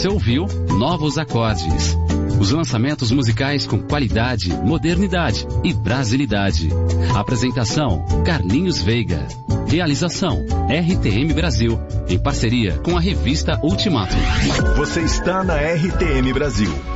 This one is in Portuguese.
Você ouviu Novos Acordes. Os lançamentos musicais com qualidade, modernidade e brasilidade. Apresentação, Carlinhos Veiga. Realização, RTM Brasil, em parceria com a revista Ultimato. Você está na RTM Brasil.